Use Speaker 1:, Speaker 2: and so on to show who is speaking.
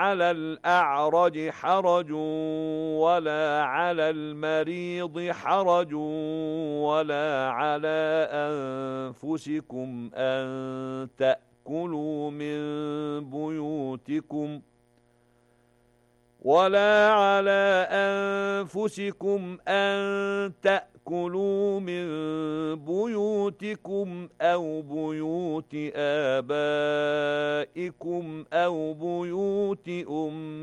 Speaker 1: على الأعرج حرج ولا على المريض حرج ولا على أنفسكم أن تأكلوا من بيوتكم أو بيوت آبائكم أو بيوت